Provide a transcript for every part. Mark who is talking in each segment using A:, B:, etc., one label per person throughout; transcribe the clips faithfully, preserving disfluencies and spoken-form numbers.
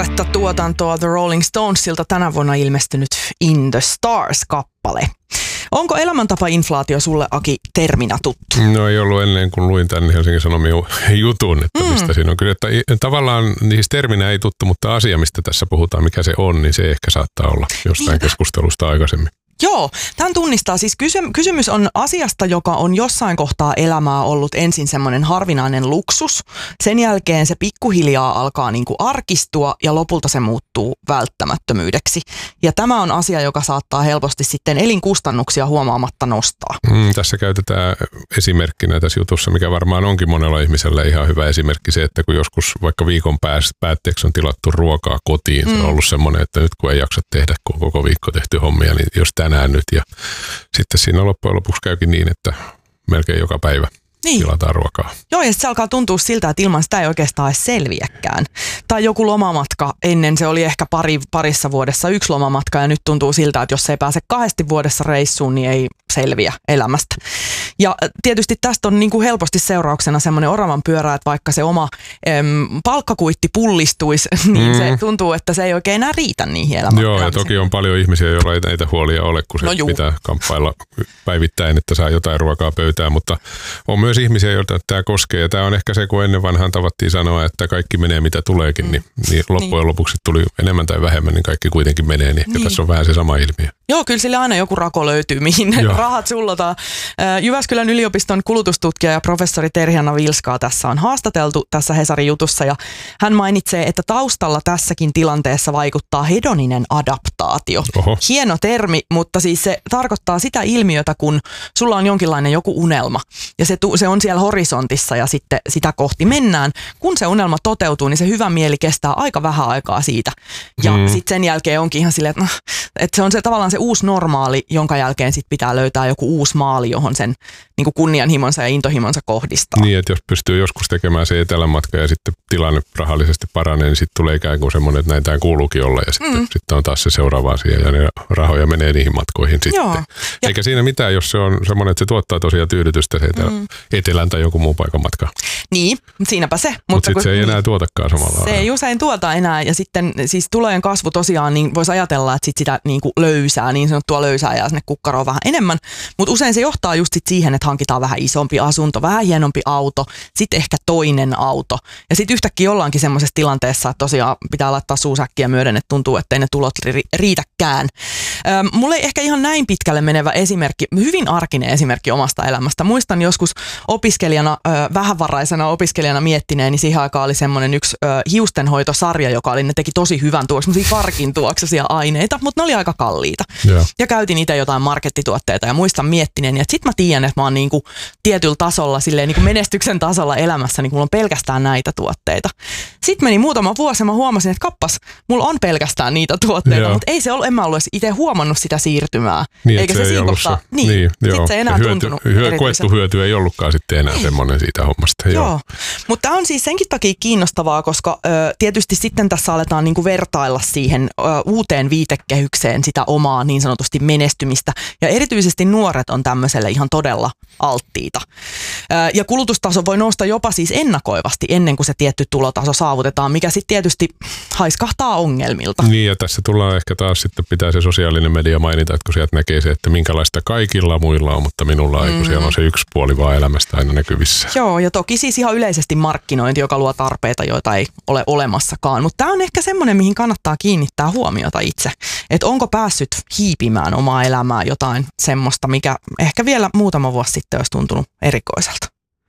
A: tuotantoa The Rolling Stonesilta tänä vuonna ilmestynyt In the Stars-kappale. Onko elämäntapainflaatio sulle, Aki, terminä tuttu?
B: No ei ollut ennen kuin luin tämän Helsingin Sanomien jutun, että mistä mm. siinä on kyllä. Että tavallaan siis terminä ei tuttu, mutta asia, mistä tässä puhutaan, mikä se on, niin se ehkä saattaa olla jostain Niinpä. keskustelusta aikaisemmin.
A: Joo, tämän tunnistaa. Siis kysymys on asiasta, joka on jossain kohtaa elämää ollut ensin semmoinen harvinainen luksus. Sen jälkeen se pikkuhiljaa alkaa niin kuin arkistua ja lopulta se muuttuu välttämättömyydeksi. Ja tämä on asia, joka saattaa helposti sitten elinkustannuksia huomaamatta nostaa.
B: Mm, tässä käytetään esimerkkinä tässä jutussa, mikä varmaan onkin monella ihmisellä ihan hyvä esimerkki se, että kun joskus vaikka viikon päätteeksi on tilattu ruokaa kotiin, mm. se on ollut semmoinen, että nyt kun ei jaksa tehdä, kun on koko viikko tehty hommia, niin jos tänään nyt. Ja sitten siinä loppujen lopuksi käykin niin, että melkein joka päivä niin. tilataan ruokaa.
A: Joo, ja sitten se alkaa tuntua siltä, että ilman sitä ei oikeastaan edes selviäkään. Tai joku lomamatka, ennen se oli ehkä pari, parissa vuodessa yksi lomamatka, ja nyt tuntuu siltä, että jos ei pääse kahdesti vuodessa reissuun, niin ei selviä elämästä. Ja tietysti tästä on niin kuin helposti seurauksena semmoinen oravan pyörä, että vaikka se oma äm, palkkakuitti pullistuisi, niin mm. se tuntuu, että se ei oikein enää riitä niihin elämään.
B: Joo, ja toki on paljon ihmisiä, joilla ei näitä huolia ole, kun se no pitää kamppailla päivittäin, että saa jotain ruokaa pöytään, mutta on myös ihmisiä, joilta tämä koskee. Ja tämä on ehkä se, kun ennen vanhaan tavattiin sanoa, että kaikki menee mitä tuleekin, mm. niin, niin loppujen niin. lopuksi tuli enemmän tai vähemmän, niin kaikki kuitenkin menee. Niin ehkä niin. tässä on vähän se sama ilmiö.
A: Joo, kyllä sille aina joku rako löytyy, mihin Joo. rahat sullotaan. Jyväskylän yliopiston kulutustutkija ja professori Terhi-Anna Vilskaa tässä on haastateltu tässä Hesarin jutussa. Ja hän mainitsee, että taustalla tässäkin tilanteessa vaikuttaa hedoninen adaptaatio. Oho. Hieno termi, mutta siis se tarkoittaa sitä ilmiötä, kun sulla on jonkinlainen joku unelma. Ja se, se on siellä horisontissa ja sitten sitä kohti mennään. Kun se unelma toteutuu, niin se hyvä mieli kestää aika vähän aikaa siitä. Ja mm. sitten sen jälkeen onkin ihan silleen, että, että se on se tavallaan se uusi normaali, jonka jälkeen sit pitää löytää joku uusi maali, johon sen niin kuin kunnianhimonsa ja intohimonsa kohdistaa.
B: Niin, että jos pystyy joskus tekemään se etelänmatka ja sitten tilanne rahallisesti paranee, niin sitten tulee ikään kuin semmoinen, että näin tämä kuuluukin olla ja sitten, mm. sitten on taas se seuraava asia ja ne rahoja menee niihin matkoihin sitten. Joo. Eikä ja siinä mitään, jos se on semmoinen, että se tuottaa tosiaan tyydytystä se etelä, mm. etelän tai joku muu paikan matka.
A: Niin, siinäpä se.
B: Mutta Mut sitten se ei enää niin, tuotakaan samalla lailla.
A: Se ei usein tuota enää ja sitten siis tulojen kasvu tosiaan, niin voisi ajatella, että sit sitä niin kuin löysää, niin sanottua löysää ja sinne kukkaroon vähän enemmän. Mutta usein se johtaa just sit siihen, että hankitaan vähän isompi asunto, vähän hienompi auto, sitten ehkä toinen auto. Ja sitten yhtäkkiä ollaankin semmoisessa tilanteessa, että tosiaan pitää laittaa suusäkkiä myöden, että tuntuu, että ei ne tulot ri- riitäkään. Öm, mulla ei ehkä ihan näin pitkälle menevä esimerkki, hyvin arkinen esimerkki omasta elämästä. Muistan joskus opiskelijana, ö, vähävaraisena opiskelijana miettineeni, siihen aikaan oli semmoinen yksi ö, hiustenhoitosarja, joka oli, ne teki tosi hyvän tuoksun, semmoisia karkin tuoksuisia aineita, mutta ne oli aika kalliita. Yeah. Ja käytin itse jotain markettituotteita ja muistan miettineeni, että sit mä tiedän, että mä oon niinku tietyllä tasolla, silleen niinku menestyksen tasolla elämässä, niin mulla on pelkästään näitä tuotteita. Sitten meni muutama vuosi ja mä huomasin, että kappas, mulla on pelkästään niitä tuotteita, yeah. mutta ei se ollut, en mä ollut itse huomannut sitä siirtymää.
B: Niin,
A: eikä se, se siinä kohtaa, niin, niin sit se ei enää
B: hyöty,
A: tuntunut
B: hyö, erityisen. Koettu hyöty ei ollutkaan sitten enää niin. semmoinen siitä hommasta.
A: Joo, Joo. mutta tämä on siis senkin takia kiinnostavaa, koska ö, tietysti sitten tässä aletaan niinku vertailla siihen ö, uuteen viitekehykseen sitä omaa niin sanotusti menestymistä. Ja erityisesti nuoret on tämmöiselle ihan todella alttiita. Ö, ja kulutustaso voi nousta jopa siis ennakoivasti ennen kuin se tietty tulotaso saavutetaan, mikä sitten tietysti haiskahtaa ongelmilta.
B: Niin ja tässä tullaan ehkä taas sitten pitää se sosiaalinen media mainita, että kun sieltä näkee se, että minkälaista kaikilla muilla on, mutta minulla ei, kun siellä on se yksi puoli vaan elämästä aina näkyvissä.
A: Joo, ja toki siis ihan yleisesti markkinointi, joka luo tarpeita, joita ei ole olemassakaan. Mutta tämä on ehkä semmoinen, mihin kannattaa kiinnittää huomiota itse. Että onko päässyt hiipimään omaa elämää jotain semmoista, mikä ehkä vielä muutama vuosi sitten olisi tuntunut erikoiselta.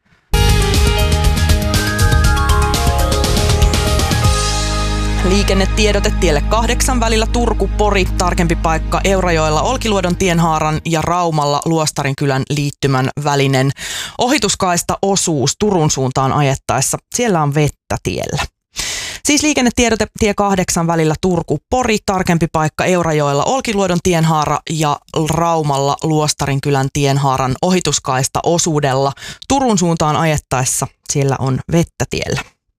A: Liikennetiedote tielle kahdeksan välillä Turku-Pori, tarkempi paikka Eurajoella Olkiluodon tienhaaran ja Raumalla Luostarinkylän liittymän välinen ohituskaista osuus Turun suuntaan ajettaessa. Siellä on vettä tiellä. Siis liikennetiedote tie kahdeksan välillä Turku-Pori, tarkempi paikka Eurajoella Olkiluodon tienhaara ja Raumalla Luostarinkylän tienhaaran ohituskaista osuudella Turun suuntaan ajettaessa. Siellä on vettä tiellä.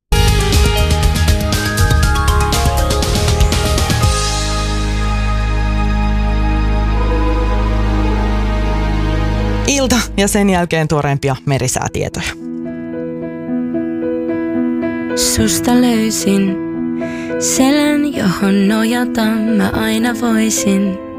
A: Ilta ja sen jälkeen tuoreimpia merisäätietoja.
C: Susta löysin selän, johon nojata mä aina voisin.